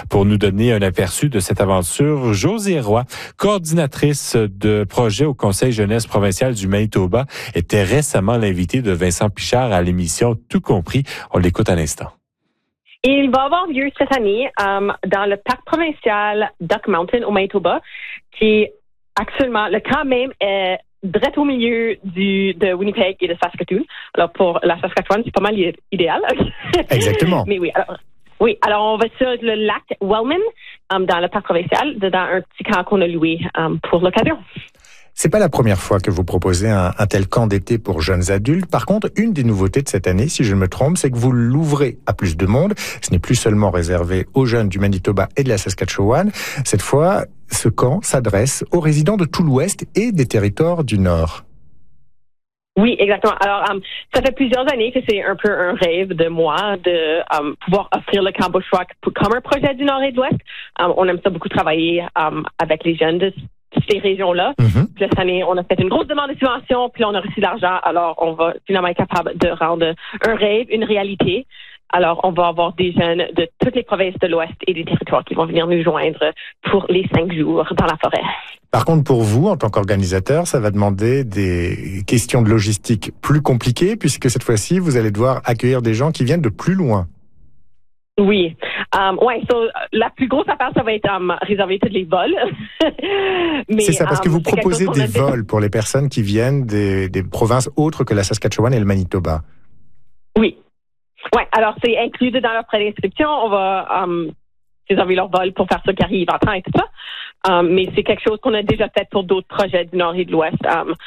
Pour nous donner un aperçu de cette aventure, Josée Roy, coordinatrice de projet au Conseil jeunesse provincial du Manitoba, était récemment l'invitée de Vincent Pichard à l'émission Tout compris. On l'écoute à l'instant. Il va avoir lieu cette année dans le parc provincial Duck Mountain au Manitoba, qui est actuellement, le camp même est direct au milieu de Winnipeg et de Saskatoon. Alors pour la Saskatchewan, c'est pas mal idéal. Exactement. Mais alors on va sur le lac Wellman dans le parc provincial, dans un petit camp qu'on a loué pour l'occasion. C'est pas la première fois que vous proposez un tel camp d'été pour jeunes adultes. Par contre, une des nouveautés de cette année, si je ne me trompe, c'est que vous l'ouvrez à plus de monde. Ce n'est plus seulement réservé aux jeunes du Manitoba et de la Saskatchewan. Cette fois, ce camp s'adresse aux résidents de tout l'Ouest et des territoires du Nord. Oui, exactement. Alors, ça fait plusieurs années que c'est un peu un rêve de moi de pouvoir offrir le camp Bushwalk comme un projet du Nord et de l'Ouest. On aime ça beaucoup travailler avec les jeunes de ces régions-là. Mm-hmm. Puis cette année, on a fait une grosse demande de subvention, puis on a reçu de l'argent. Alors, on va finalement être capable de rendre un rêve une réalité. Alors, on va avoir des jeunes de toutes les provinces de l'Ouest et des territoires qui vont venir nous joindre pour les 5 jours dans la forêt. Par contre, pour vous, en tant qu'organisateur, ça va demander des questions de logistique plus compliquées, puisque cette fois-ci, vous allez devoir accueillir des gens qui viennent de plus loin. Oui. La plus grosse affaire, ça va être réserver tous les vols. Mais, c'est ça, parce que vous proposez des vols pour les personnes qui viennent des provinces autres que la Saskatchewan et le Manitoba. Oui. Ouais, alors c'est inclus dans leur frais d'inscription. On va réserver leur vol pour faire ça qui arrive en temps et tout ça. Mais c'est quelque chose qu'on a déjà fait pour d'autres projets du Nord et de l'Ouest.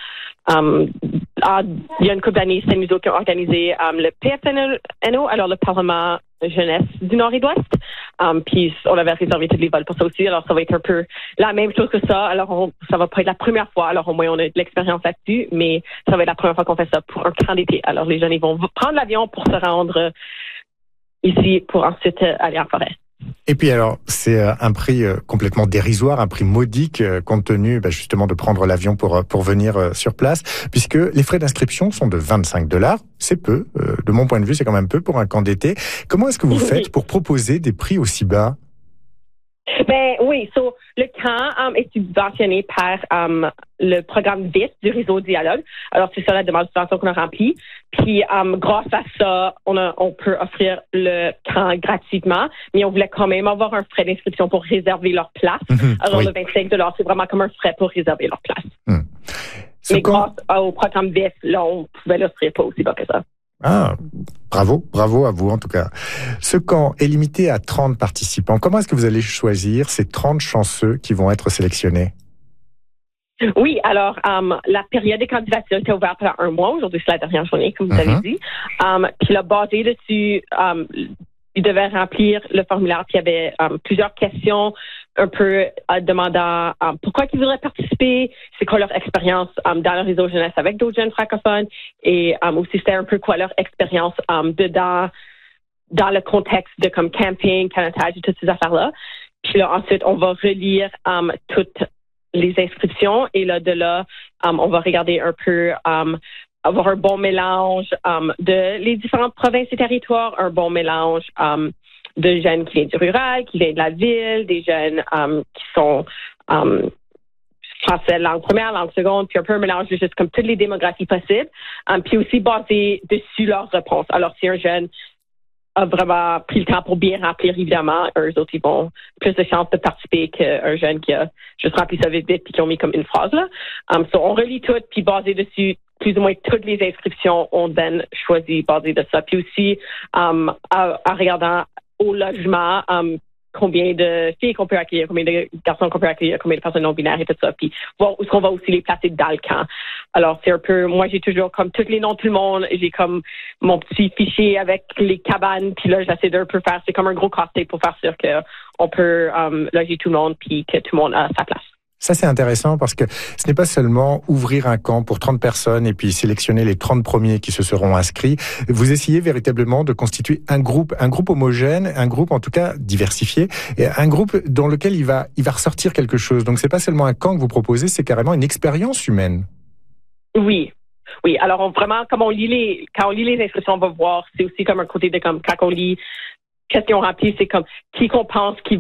Il y a une couple d'années, c'est nous autres qui avons organisé le PFNO, alors le Parlement jeunesse du Nord et de l'Ouest. Puis on avait réservé tous les vols pour ça aussi. Alors ça va être un peu la même chose que ça. Alors ça va pas être la première fois. Alors au moins on a de l'expérience là-dessus, mais ça va être la première fois qu'on fait ça pour un camp d'été. Alors les jeunes ils vont prendre l'avion pour se rendre ici pour ensuite aller en forêt. Et puis alors, c'est un prix complètement dérisoire, un prix modique, compte tenu justement de prendre l'avion pour venir sur place, puisque les frais d'inscription sont de $25. C'est peu, de mon point de vue, c'est quand même peu pour un camp d'été. Comment est-ce que vous faites pour proposer des prix aussi bas? Le camp est subventionné par le programme VIS du réseau Dialogue. Alors, c'est ça la demande de subvention qu'on a remplie. Puis, grâce à ça, on peut offrir le camp gratuitement, mais on voulait quand même avoir un frais d'inscription pour réserver leur place. Alors, oui. Le $25, c'est vraiment comme un frais pour réserver leur place. Mais grâce au programme VIS, là, on pouvait l'offrir pas aussi bas que ça. Ah, bravo à vous en tout cas. Ce camp est limité à 30 participants. Comment est-ce que vous allez choisir ces 30 chanceux qui vont être sélectionnés? Oui, alors la période des candidatures était ouverte pendant 1 mois. Aujourd'hui, c'est la dernière journée, comme vous avez dit. Puis là, basé dessus, ils devaient remplir le formulaire. Puis il y avait plusieurs questions un peu demandant pourquoi ils voudraient participer, c'est quoi leur expérience dans le réseau jeunesse avec d'autres jeunes francophones et aussi c'était un peu quoi leur expérience dedans dans le contexte de comme camping, canotage et toutes ces affaires-là. Puis là, ensuite, on va relire toutes les inscriptions et là, on va regarder un peu avoir un bon mélange de les différentes provinces et territoires, un bon mélange de jeunes qui viennent du rural, qui viennent de la ville, des jeunes qui sont français langue première, langue seconde, puis un peu un mélange de juste comme toutes les démographies possibles, puis aussi basé dessus leurs réponses. Alors, si un jeune a vraiment pris le temps pour bien remplir, évidemment, eux autres, ils vont plus de chances de participer qu'un jeune qui a juste rempli ça vite puis qui ont mis comme une phrase, là. On relit tout, puis basé dessus, plus ou moins toutes les inscriptions, on then choisit basé de ça. Puis aussi, en regardant au logement, combien de filles qu'on peut accueillir, combien de garçons qu'on peut accueillir, combien de personnes non-binaires et tout ça, puis voir où est-ce qu'on va aussi les placer dans le camp. Alors, c'est un peu, moi, j'ai toujours comme tous les noms de tout le monde, j'ai comme mon petit fichier avec les cabanes, puis là, j'essaie d'un peu faire, c'est comme un gros casse-tête pour faire sûr qu'on peut loger tout le monde, puis que tout le monde a sa place. Ça, c'est intéressant parce que ce n'est pas seulement ouvrir un camp pour 30 personnes et puis sélectionner les 30 premiers qui se seront inscrits. Vous essayez véritablement de constituer un groupe homogène, un groupe en tout cas diversifié, et un groupe dans lequel il va ressortir quelque chose. Donc, c'est pas seulement un camp que vous proposez, c'est carrément une expérience humaine. Oui. Oui, alors vraiment, quand on lit les inscriptions, on va voir, c'est aussi comme un côté de comme quand on lit questions remplies, c'est comme qui qu'on pense qui